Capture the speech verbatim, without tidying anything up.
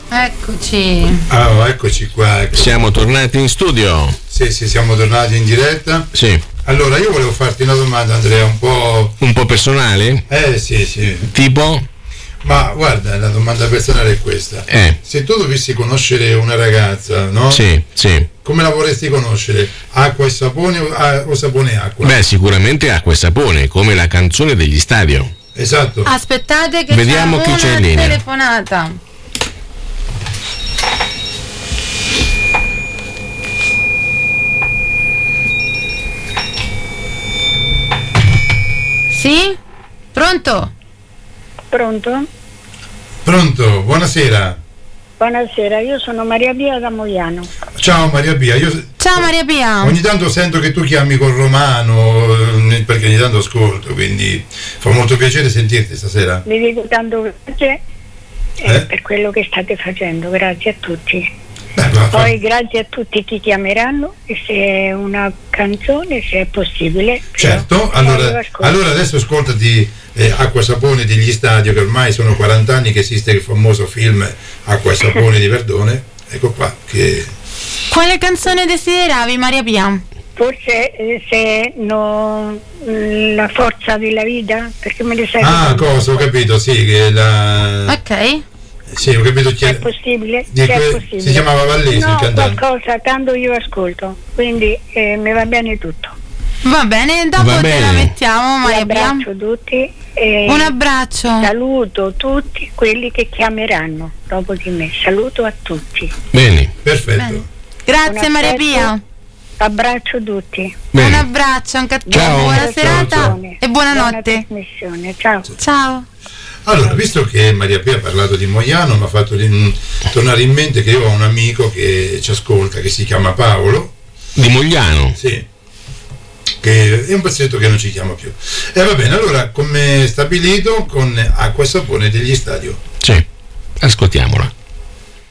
Eccoci. Ah, eccoci qua. Eccoci. Siamo tornati in studio. Sì, sì, siamo tornati in diretta. Sì. Allora, io volevo farti una domanda, Andrea, un po'... Un po' personale? Eh, sì, sì. Tipo? Ma guarda, la domanda personale è questa. Eh. Se tu dovessi conoscere una ragazza, no? Sì, sì. Come la vorresti conoscere? Acqua e sapone o, ah, o sapone e acqua? Beh, sicuramente acqua e sapone, come la canzone degli Stadio. Esatto. Aspettate che Vediamo c'è chi una c'è in linea. telefonata. Sì? Pronto? Pronto? Pronto, buonasera. Buonasera, io sono Maria Pia da Mogliano. Ciao Maria Pia, io Ciao Maria Pia. ogni tanto sento che tu chiami col romano, eh, perché ogni tanto ascolto, quindi fa molto piacere sentirti stasera. Vi dico tanto grazie eh, Eh? per quello che state facendo, grazie a tutti. Beh, ma fa- Poi grazie a tutti chi chiameranno e se è una canzone, se è possibile. Certo, però, io allora, ascolto. allora adesso ascoltati eh, Acqua e Sapone degli Stadio, che ormai sono quaranta anni che esiste il famoso film Acqua e Sapone di Verdone. Ecco qua, che... Quale canzone desideravi, Maria Pia? Forse eh, se no, mh, la forza della vita, perché me ne sai Ah, che- cosa, ho capito, sì, che la... Ok. Sì, ho capito chi Se è è... possibile? di Se è que- possibile. si chiamava Vallesi, no, il cantante. qualcosa, tanto io ascolto, quindi eh, mi va bene tutto. Va bene, dopo Va te bene. la mettiamo, Un Maria Pia. abbraccio a tutti e Un abbraccio. saluto tutti quelli che chiameranno dopo di me. Saluto a tutti. Bene, Perfetto. Bene. Grazie Un Maria affetto. Pia. Abbraccio tutti. Un bene. abbraccio, anche a te. Ciao. Buona Ciao, serata ciao. e buonanotte. Buona trasmissione. Ciao. Ciao. Allora, visto che Maria Pia ha parlato di Mogliano, mi ha fatto rin- tornare in mente che io ho un amico che ci ascolta, che si chiama Paolo, Di Mogliano. sì, che è un pezzetto che non ci chiama più. E va bene, allora, come stabilito, con Acqua e Sapone degli Stadio. Sì. Ascoltiamola.